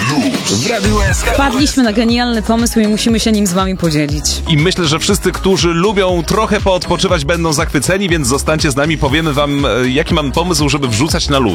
W Radiu SK. Wpadliśmy na genialny pomysł i musimy się nim z wami podzielić. I myślę, że wszyscy, którzy lubią trochę poodpoczywać, będą zachwyceni, więc zostańcie z nami, powiemy wam, jaki mam pomysł, żeby wrzucać na luz.